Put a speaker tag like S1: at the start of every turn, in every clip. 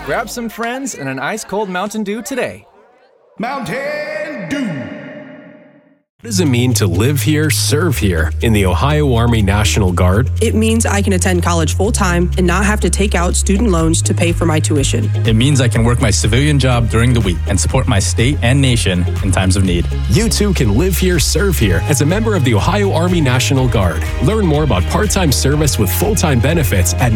S1: Grab some friends and an ice-cold Mountain Dew today.
S2: Mountain Dew.
S3: What does it mean to live here, serve here in the Ohio Army National Guard?
S4: It means I can attend college full-time and not have to take out student loans to pay for my tuition.
S5: It means I can work my civilian job during the week and support my state and nation in times of need.
S3: You too can live here, serve here as a member of the Ohio Army National Guard. Learn more about part-time service with full-time benefits at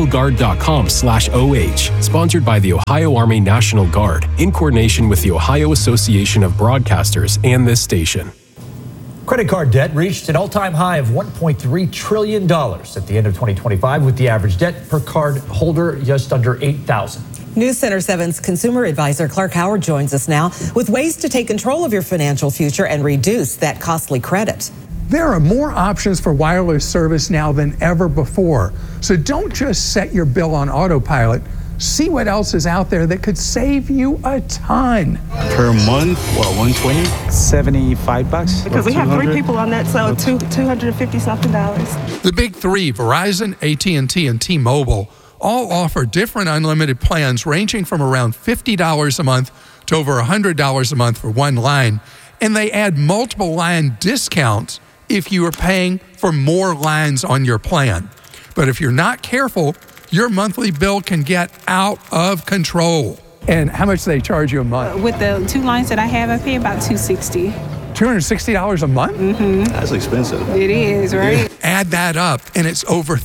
S3: nationalguard.com/OH. Sponsored by the Ohio Army National Guard in coordination with the Ohio Association of Broadcasters and this station.
S6: Credit card debt reached an all-time high of $1.3 trillion at the end of 2025, with the average debt per card holder just under $8,000.
S7: News Center 7's consumer advisor Clark Howard joins us now with ways to take control of your financial future and reduce that costly credit.
S8: There are more options for wireless service now than ever before. So don't just set your bill on autopilot. See what else is out there that could save you a ton.
S9: Per month, what, 120? $75.
S10: Because we have 3 people on that, so $250-something.
S11: The big three, Verizon, AT&T, and T-Mobile, all offer different unlimited plans ranging from around $50 a month to over $100 a month for one line. And they add multiple line discounts if you are paying for more lines on your plan. But if you're not careful, your monthly bill can get out of control.
S8: And how much do they charge you a month?
S10: With the 2 lines that I have, I pay about $260.
S8: $260 a month?
S10: Mm-hmm.
S9: That's expensive.
S10: It is, right?
S11: Add that up, and it's over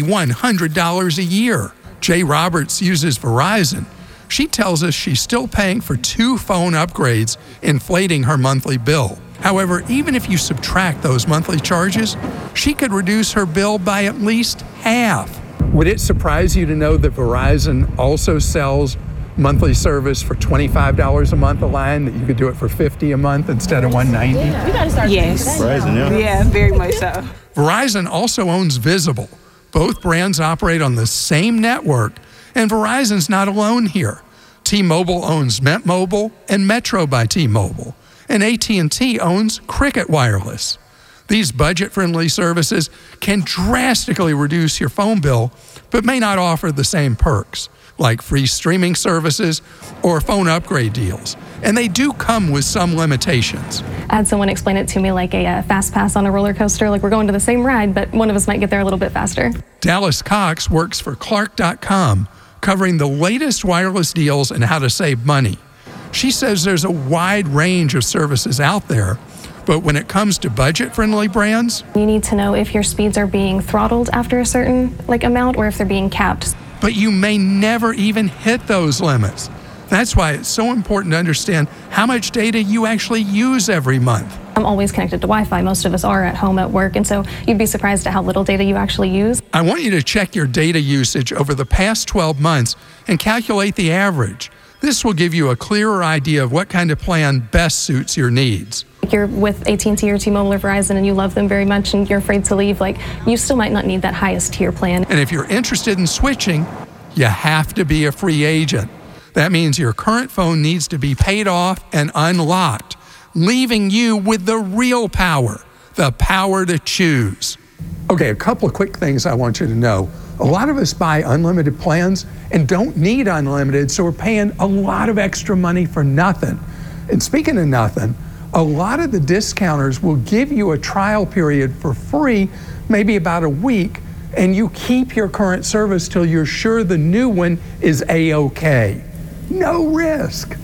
S11: $3,100 a year. Jay Roberts uses Verizon. She tells us she's still paying for 2 phone upgrades, inflating her monthly bill. However, even if you subtract those monthly charges, she could reduce her bill by at least half.
S8: Would it surprise you to know that Verizon also sells monthly service for $25 a month a line, that you could do it for $50 a month instead of $190?
S10: Yeah, we got to start. Yes.
S9: Verizon, yeah.
S10: Yeah, very much so.
S11: Verizon also owns Visible. Both brands operate on the same network, and Verizon's not alone here. T-Mobile owns Mint Mobile and Metro by T-Mobile, and AT&T owns Cricket Wireless. These budget-friendly services can drastically reduce your phone bill, but may not offer the same perks, like free streaming services or phone upgrade deals. And they do come with some limitations.
S12: I had someone explain it to me like a fast pass on a roller coaster, like we're going to the same ride, but one of us might get there a little bit faster.
S11: Dallas Cox works for Clark.com, covering the latest wireless deals and how to save money. She says there's a wide range of services out there, but when it comes to budget-friendly brands,
S12: you need to know if your speeds are being throttled after a certain amount or if they're being capped.
S11: But you may never even hit those limits. That's why it's so important to understand how much data you actually use every month.
S12: I'm always connected to Wi-Fi. Most of us are at home at work, and so you'd be surprised at how little data you actually use.
S11: I want you to check your data usage over the past 12 months and calculate the average. This will give you a clearer idea of what kind of plan best suits your needs.
S12: You're with AT&T or T-Mobile or Verizon and you love them very much and you're afraid to leave, you still might not need that highest tier plan.
S11: And if you're interested in switching, you have to be a free agent. That means your current phone needs to be paid off and unlocked, leaving you with the real power, the power to choose.
S8: Okay, a couple of quick things I want you to know. A lot of us buy unlimited plans and don't need unlimited, so we're paying a lot of extra money for nothing. And speaking of nothing, a lot of the discounters will give you a trial period for free, maybe about a week, and you keep your current service till you're sure the new one is A-OK. No risk.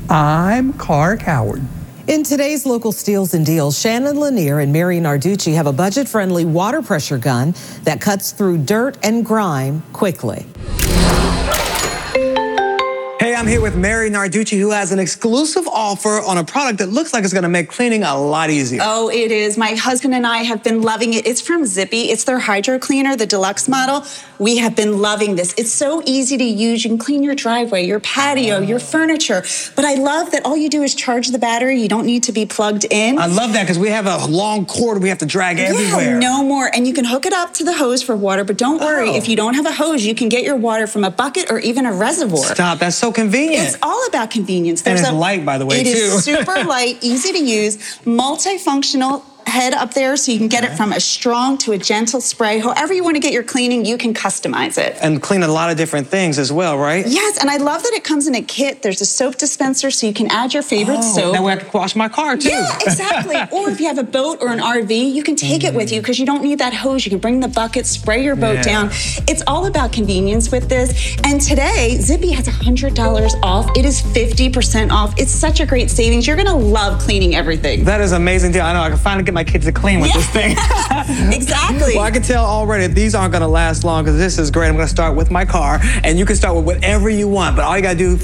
S8: I'm Clark Howard.
S7: In today's local steals and deals, Shannon Lanier and Mary Narducci have a budget-friendly water pressure gun that cuts through dirt and grime quickly.
S13: Hey, I'm here with Mary Narducci, who has an exclusive offer on a product that looks like it's going to make cleaning a lot easier.
S14: Oh, it is. My husband and I have been loving it. It's from Zippy. It's their hydro cleaner, the deluxe model. We have been loving this. It's so easy to use. You can clean your driveway, your patio, your furniture. But I love that all you do is charge the battery. You don't need to be plugged in.
S13: I love that because we have a long cord we have to drag everywhere.
S14: No more. And you can hook it up to the hose for water. But don't worry, if you don't have a hose, you can get your water from a bucket or even a reservoir.
S13: Stop. That's so convenient.
S14: It's all about convenience.
S13: And it's light, by the way,
S14: too. It is super light, easy to use, multifunctional. head up there so you can get it from a strong to a gentle spray. However you want to get your cleaning, you can customize it.
S13: And clean a lot of different things as well, right?
S14: Yes, and I love that it comes in a kit. There's a soap dispenser so you can add your favorite soap.
S13: That way I can wash my car too.
S14: Yeah, exactly. Or if you have a boat or an RV, you can take it with you because you don't need that hose. You can bring the bucket, spray your boat down. It's all about convenience with this. And today, Zippy has $100 off. It is 50% off. It's such a great savings. You're gonna love cleaning everything.
S13: That is an amazing deal. I know I can finally get my kids to clean with this thing.
S14: Exactly.
S13: Well, I can tell already these aren't gonna last long because this is great. I'm gonna start with my car, and you can start with whatever you want, but all you gotta do